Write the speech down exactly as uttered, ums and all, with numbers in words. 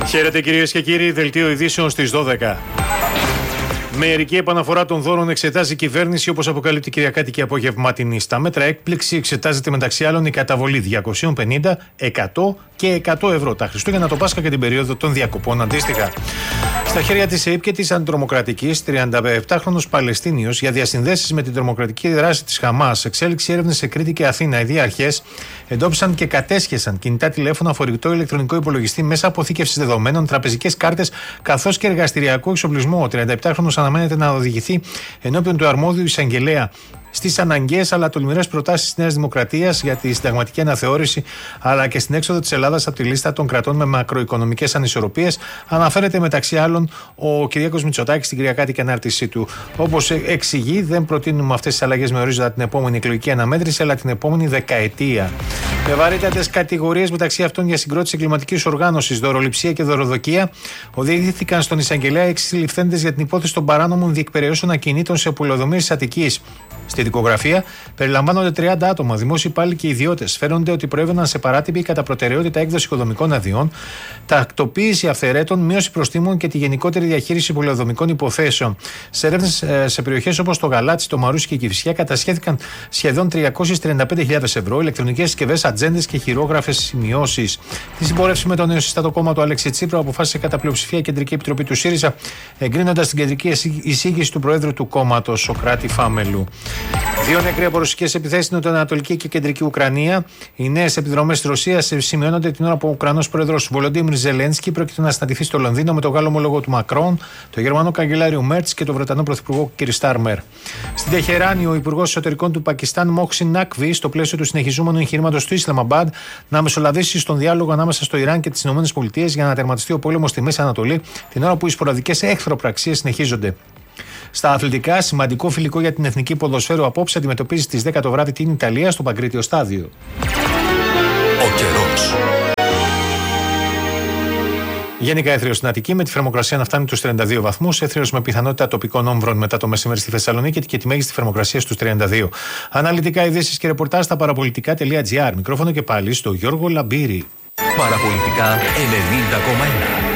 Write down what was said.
Χαίρετε κυρίες και κύριοι, δελτίο ειδήσεων στις δώδεκα. Μερική επαναφορά των δώρων εξετάζει η κυβέρνηση, όπως αποκαλύπτει Κυριακάτικη απογευματινή. Στα μέτρα έκπληξη εξετάζεται μεταξύ άλλων η καταβολή διακόσια πενήντα, εκατό και εκατό ευρώ τα Χριστούγεννα, το Πάσχα και την περίοδο των διακοπών αντίστοιχα. Στα χέρια της ΕΕΠ και της αντιτρομοκρατικής, τριανταεπτάχρονος Παλαιστίνιος για διασυνδέσεις με την τρομοκρατική δράση της Χαμάς, εξέλιξη έρευνες σε Κρήτη και Αθήνα. Οι δύο αρχές εντόπισαν και κατέσχεσαν κινητά τηλέφωνα, φορητό ηλεκτρονικό υπολογιστή, μέσα αποθήκευσης δεδομένων, τραπεζικές κάρτες καθώς και εργαστηριακό εξοπλισμό. Ο τριανταεπτάχρονος αναμένεται να οδηγηθεί ενώπιον του αρμόδιου εισαγγελέα στις αναγκαίες αλλά τολμηρές προτάσεις της Νέας Δημοκρατίας για τη συνταγματική αναθεώρηση, αλλά και στην έξοδο της Ελλάδας από τη λίστα των κρατών με μακροοικονομικές ανισορροπίες, αναφέρεται μεταξύ άλλων ο Κυριάκος Μητσοτάκης στην Κυριακάτικη ανάρτησή του. Όπως εξηγεί, δεν προτείνουμε αυτές τις αλλαγές με ορίζοντα την επόμενη εκλογική αναμέτρηση, αλλά την επόμενη δεκαετία. Με βαρύτατες κατηγορίες, μεταξύ αυτών για συγκρότηση εγκληματικής οργάνωσης, δωροληψία και δωροδοκία, οδηγήθηκαν στον εισαγγελέα έξι συλληφθέντες για την υπόθεση των παράνομων διεκπαιρεώσεων ακινήτων σε πουλοδομίες της Αττικής. Στη δικογραφία περιλαμβάνονται τριάντα άτομα, δημόσιοι υπάλληλοι και ιδιώτες. Φαίνονται ότι προέβαιναν σε παράτυπη κατά προτεραιότητα έκδοση οικοδομικών αδειών, τακτοποίηση αυθαιρέτων, μείωση προστίμων και τη γενικότερη διαχείριση πολεοδομικών υποθέσεων. Σε έρευνες σε περιοχές όπως το Γαλάτσι, το Μαρούσι και η Κηφισιά κατασχέθηκαν σχεδόν τριακόσιες τριάντα πέντε χιλιάδες ευρώ, ηλεκτρονικές συσκευές, ατζέντες και χειρόγραφες σημειώσεις. Τη συμπόρευση με τον νεοσύστατο κόμμα του Αλέξη Τσίπρα αποφάσισε κατά πλειοψηφία η Κεντρική Επιτροπή του ΣΥΡΙΖΑ, εγκρίνοντας την κεντρική εισήγηση του Προέδρου του κόμματος, Σοκράτη Φάμελου. Δύο νεκροί από ρωσικές επιθέσεις στην Νοτιοανατολική και Κεντρική Ουκρανία. Οι νέες επιδρομές της Ρωσίας σημειώνονται την ώρα που ο Ουκρανός πρόεδρος Βολοντίμιρ Ζελένσκι πρόκειται να συναντηθεί στο Λονδίνο με τον Γάλλο ομόλογο του Μακρόν, τον Γερμανό καγκελάριο Μέρτς και τον Βρετανό πρωθυπουργό κ. Στάρμερ. Στην Τεχεράνη, ο υπουργός εσωτερικών του Πακιστάν, Μόχσιν Νάκβι, στο πλαίσιο του συνεχιζόμενου εγχειρήματος του Ισλαμαμπάντ να μεσολαβήσει στον διάλογο ανάμεσα στο Ιράν και τις ΗΠΑ για να τερματιστεί ο πόλεμος στη Μέση Ανατολή, την ώρα που οι σποραδικές εχθροπραξίες συνεχίζονται. Στα αθλητικά, σημαντικό φιλικό για την εθνική ποδοσφαίρου απόψε αντιμετωπίζει στις δέκα το βράδυ την Ιταλία στο Παγκρίτιο Στάδιο. Ο καιρός. Γενικά έθριος στην Αττική, με τη θερμοκρασία να φτάνει τους τριάντα δύο βαθμούς. Έθριος με πιθανότητα τοπικών όμβρων μετά το μεσημέρι στη Θεσσαλονίκη και τη μέγιστη θερμοκρασία στους τριάντα δύο. Αναλυτικά ειδήσεις και ρεπορτάζ στα παραπολιτικά τελεία τζι άρ. Μικρόφωνο και πάλι στο Γιώργο Λαμπύρη. Παραπολιτικά ενενήντα κόμμα ένα.